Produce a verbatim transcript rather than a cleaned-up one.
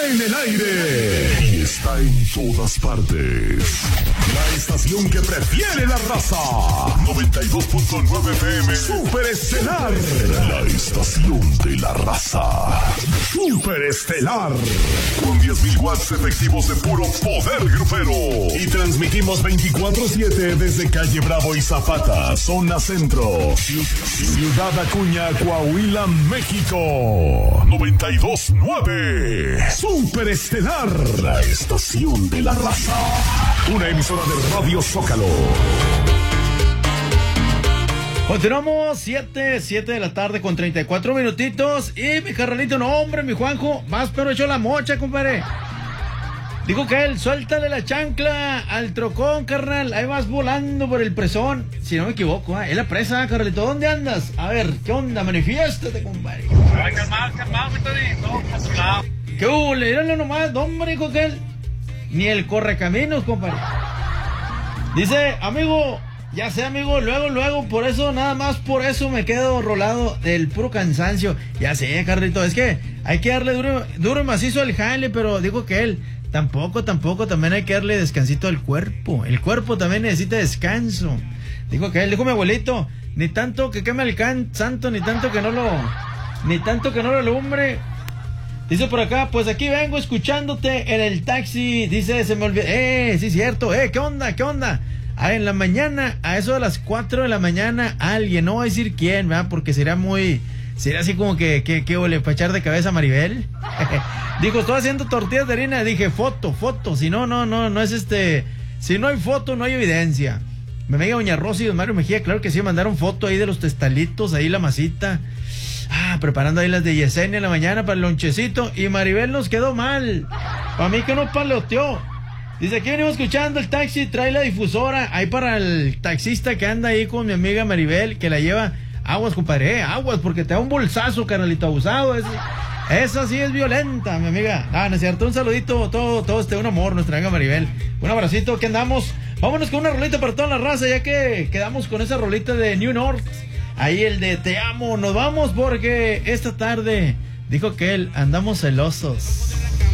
en el aire y está en todas partes. La estación que prefiere la raza. noventa y dos punto nueve F M. Super Estelar. La estación de la raza. Super Estelar. Con diez mil watts efectivos de puro poder grupero. Y transmitimos veinticuatro siete desde Calle Bravo y Zapata, zona centro. Ciudad Acuña, Coahuila, México. noventa y dos punto nueve. Super Estelar. La estación de la raza. Una emisora de Radio Zócalo. Continuamos, siete, siete de la tarde con treinta y cuatro minutitos. Y mi carnalito, no hombre, mi Juanjo, más pero echó la mocha, compadre. Dijo que él, suéltale la chancla al trocón, carnal. Ahí vas volando por el presón. Si no me equivoco, ¿eh? Es la presa, carnalito. ¿Dónde andas? A ver, ¿qué onda? Manifiéstate, compadre. Ay, calmado, calmado, mi Tony. No, controlado. ¿Qué hubo? Míralo nomás, no, hombre, dijo que él. Ni el correcaminos, compadre. Dice, amigo, ya sé, amigo, luego, luego, por eso, nada más por eso me quedo rolado del puro cansancio. Ya sé, carnalito, es que hay que darle duro, duro y macizo al jale, pero dijo que él... Tampoco, tampoco, también hay que darle descansito al cuerpo. El cuerpo también necesita descanso. Dijo que él, dijo mi abuelito, ni tanto que queme el can santo, ni tanto que no lo, ni tanto que no lo alumbre. Dice por acá, pues aquí vengo escuchándote en el taxi. Dice, se me olvidó, eh, sí cierto, eh, ¿qué onda, qué onda? Ah, en la mañana, a eso de las cuatro de la mañana, alguien, no voy a decir quién, ¿verdad? Porque sería muy... Sería así como que, que, que ole, para echar de cabeza a Maribel. Dijo, estoy haciendo tortillas de harina. Dije, foto, foto. Si no, no, no, no es este... Si no hay foto, no hay evidencia. Me amiga doña Rosy y don Mario Mejía, claro que sí, mandaron foto ahí de los testalitos, ahí la masita. Ah, preparando ahí las de Yesenia en la mañana para el lonchecito. Y Maribel nos quedó mal. Para mí que no paloteó. Dice, aquí venimos escuchando el taxi, trae la difusora. Ahí para el taxista que anda ahí con mi amiga Maribel, que la lleva... Aguas, compadre, eh, aguas, porque te da un bolsazo, carnalito, abusado. Es, esa sí es violenta, mi amiga. Ah, no es cierto, un saludito, todo, todo este, un amor, nuestra amiga Maribel. Un abracito, ¿qué andamos? Vámonos con una rolita para toda la raza, ya que quedamos con esa rolita de New North. Ahí el de Te Amo, nos vamos porque esta tarde dijo que él andamos celosos.